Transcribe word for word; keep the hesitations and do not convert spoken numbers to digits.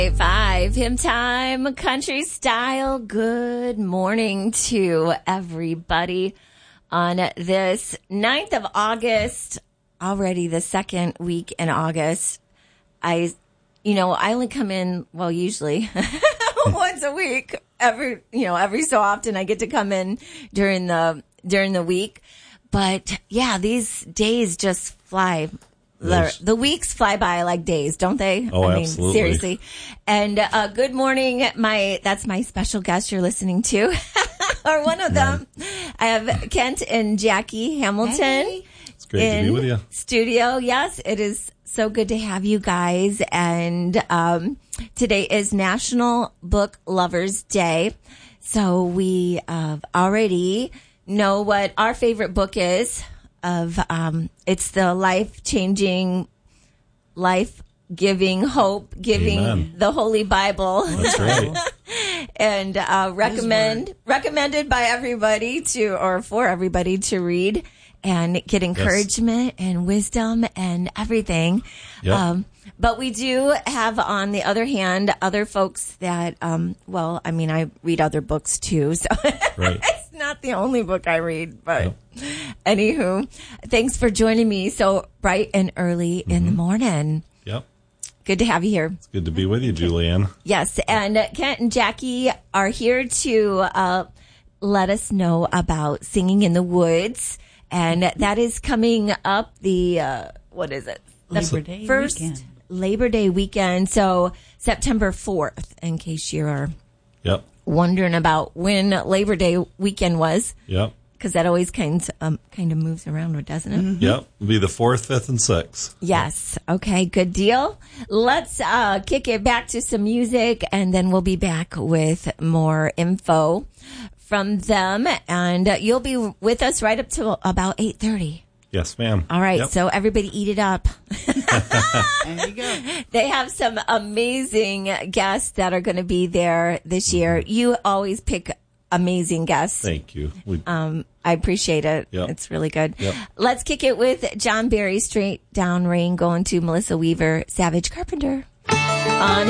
Five, hymn time, country style. Good morning to everybody on this ninth of August, already the second week in August. I, you know, I only come in, well, usually once a week, every, you know, every so often I get to come in during the, during the week. But yeah, these days just fly. The, the weeks fly by like days, don't they? Oh, I mean, absolutely. Seriously. And uh, good morning, my that's my special guest you're listening to, or one of them. I have Kent and Jackie Hamilton. Hey. It's great in to be with you. Studio. Yes, it is so good to have you guys. And um, today is National Book Lovers Day, so we uh, already know what our favorite book is. Of um, it's the life-changing, life-giving, hope-giving, Amen. The Holy Bible. That's right. And uh, recommend recommended by everybody to or for everybody to read and get encouragement yes. and wisdom and everything. Yep. Um, but we do have, on the other hand, other folks that, um, well, I mean, I read other books too, so right. It's not the only book I read, but yep. Anywho, thanks for joining me so bright and early mm-hmm. in the morning. Yep. Good to have you here. It's good to be with you, Julianne. Yes, and Kent and Jackie are here to uh, let us know about Singing in the Woods, and that is coming up the, uh, what is it? The Labor Day first weekend. Labor Day weekend, so September fourth, in case you're yep. wondering about when Labor Day weekend was. Yep. Because that always kind of, um, kind of moves around, doesn't it? Mm-hmm. Yep. It'll be the fourth, fifth, and sixth. Yes. Okay, good deal. Let's uh, kick it back to some music, and then we'll be back with more info from them. And uh, you'll be with us right up to about eight thirty. Yes, ma'am. All right, yep. so everybody eat it up. There you go. They have some amazing guests that are going to be there this year. Mm-hmm. You always pick amazing guests. Thank you. We, um, I appreciate it. Yep. It's really good. Yep. Let's kick it with John Barry, Straight Down Rain, going to Melissa Weaver, Savage Carpenter. On